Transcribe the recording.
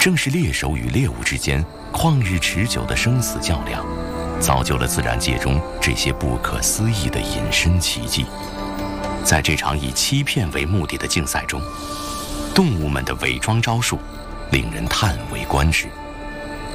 正是猎手与猎物之间旷日持久的生死较量，造就了自然界中这些不可思议的隐身奇迹。在这场以欺骗为目的的竞赛中，动物们的伪装招数令人叹为观止。